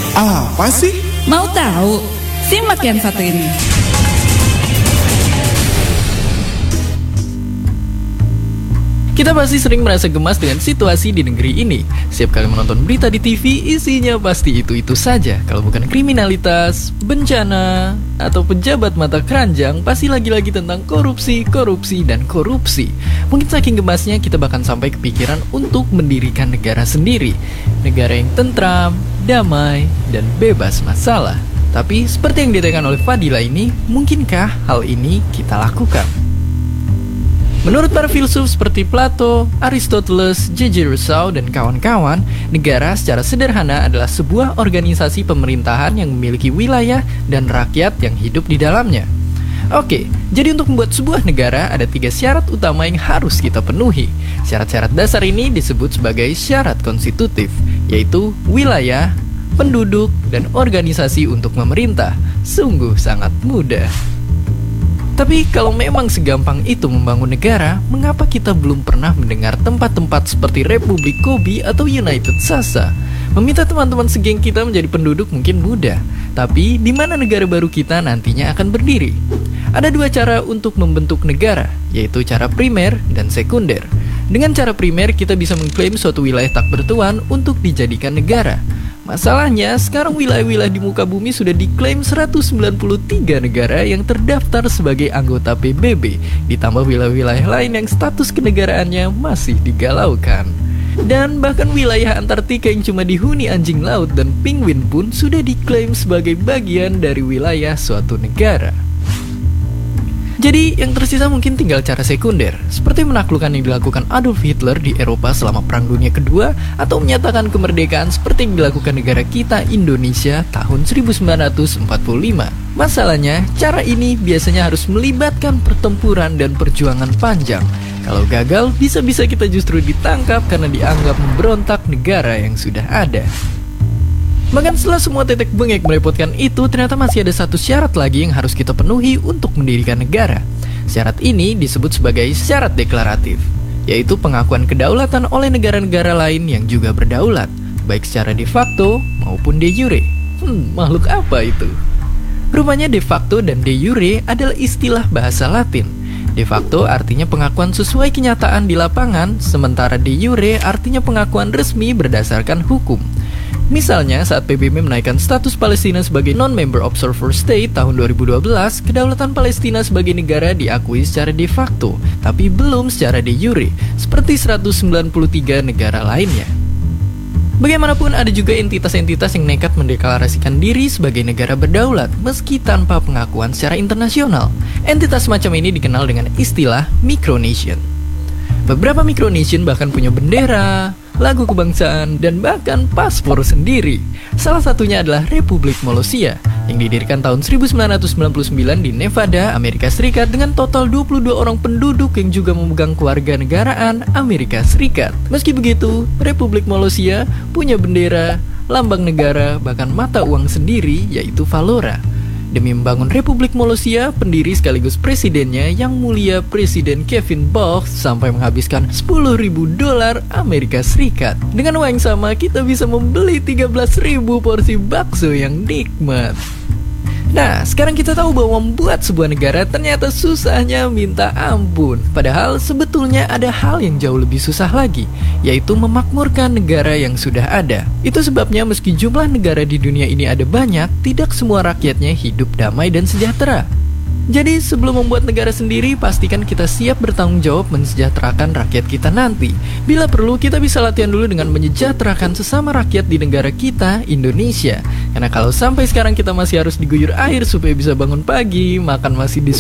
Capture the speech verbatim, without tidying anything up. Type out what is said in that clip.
Apa sih? Mau tahu? Simak yang satu ini. Kita pasti sering merasa gemas dengan situasi di negeri ini. Setiap kali menonton berita di T V, isinya pasti itu-itu saja. Kalau bukan kriminalitas, bencana, atau pejabat mata keranjang, pasti lagi-lagi tentang korupsi, korupsi, dan korupsi. Mungkin saking gemasnya kita bahkan sampai kepikiran untuk mendirikan negara sendiri. Negara yang tentram, damai, dan bebas masalah. Tapi seperti yang ditekan oleh Fadila ini, mungkinkah hal ini kita lakukan? Menurut para filsuf seperti Plato, Aristoteles, J J Rousseau, dan kawan-kawan, negara secara sederhana adalah sebuah organisasi pemerintahan yang memiliki wilayah dan rakyat yang hidup di dalamnya. Oke, jadi untuk membuat sebuah negara ada tiga syarat utama yang harus kita penuhi. Syarat-syarat dasar ini disebut sebagai syarat konstitutif, yaitu wilayah, penduduk, dan organisasi untuk memerintah. Sungguh sangat mudah. Tapi kalau memang segampang itu membangun negara, mengapa kita belum pernah mendengar tempat-tempat seperti Republik Kobe atau United Sasa? Meminta teman-teman segeng kita menjadi penduduk mungkin mudah, tapi di mana negara baru kita nantinya akan berdiri? Ada dua cara untuk membentuk negara, yaitu cara primer dan sekunder. Dengan cara primer, kita bisa mengklaim suatu wilayah tak bertuan untuk dijadikan negara. Masalahnya, sekarang wilayah-wilayah di muka bumi sudah diklaim seratus sembilan puluh tiga negara yang terdaftar sebagai anggota P B B, ditambah wilayah-wilayah lain yang status kenegaraannya masih digalaukan. Dan bahkan wilayah Antartika yang cuma dihuni anjing laut dan penguin pun sudah diklaim sebagai bagian dari wilayah suatu negara. Jadi yang tersisa mungkin tinggal cara sekunder, seperti menaklukkan yang dilakukan Adolf Hitler di Eropa selama Perang Dunia Kedua, atau menyatakan kemerdekaan seperti yang dilakukan negara kita Indonesia tahun seribu sembilan ratus empat puluh lima. Masalahnya, cara ini biasanya harus melibatkan pertempuran dan perjuangan panjang. Kalau gagal, bisa-bisa kita justru ditangkap karena dianggap memberontak negara yang sudah ada. Bahkan setelah semua tetek bengek merepotkan itu, ternyata masih ada satu syarat lagi yang harus kita penuhi untuk mendirikan negara. Syarat ini disebut sebagai syarat deklaratif, yaitu pengakuan kedaulatan oleh negara-negara lain yang juga berdaulat, baik secara de facto maupun de jure. Hmm, makhluk apa itu? Rupanya de facto dan de jure adalah istilah bahasa Latin. De facto artinya pengakuan sesuai kenyataan di lapangan, sementara de jure artinya pengakuan resmi berdasarkan hukum. Misalnya, saat P B B menaikkan status Palestina sebagai non-member observer state tahun dua ribu dua belas, kedaulatan Palestina sebagai negara diakui secara de facto, tapi belum secara de jure, seperti seratus sembilan puluh tiga negara lainnya. Bagaimanapun, ada juga entitas-entitas yang nekat mendeklarasikan diri sebagai negara berdaulat, meski tanpa pengakuan secara internasional. Entitas semacam ini dikenal dengan istilah micronation. Beberapa micronation bahkan punya bendera, lagu kebangsaan, dan bahkan paspor sendiri. Salah satunya adalah Republik Molossia, yang didirikan tahun seribu sembilan ratus sembilan puluh sembilan di Nevada, Amerika Serikat, dengan total dua puluh dua orang penduduk yang juga memegang kewarganegaraan Amerika Serikat. Meski begitu, Republik Molossia punya bendera, lambang negara, bahkan mata uang sendiri, yaitu Valora. Demi membangun Republik Molossia, pendiri sekaligus presidennya yang mulia Presiden Kevin Bauch sampai menghabiskan sepuluh ribu dolar Amerika Serikat. Dengan uang yang sama, kita bisa membeli tiga belas ribu porsi bakso yang nikmat. Nah, sekarang kita tahu bahwa membuat sebuah negara ternyata susahnya minta ampun. Padahal sebetulnya ada hal yang jauh lebih susah lagi, yaitu memakmurkan negara yang sudah ada. Itu sebabnya meski jumlah negara di dunia ini ada banyak, tidak semua rakyatnya hidup damai dan sejahtera. Jadi sebelum membuat negara sendiri, pastikan kita siap bertanggung jawab mensejahterakan rakyat kita nanti. Bila perlu, kita bisa latihan dulu dengan menyejahterakan sesama rakyat di negara kita, Indonesia. Karena kalau sampai sekarang kita masih harus diguyur air supaya bisa bangun pagi, makan masih di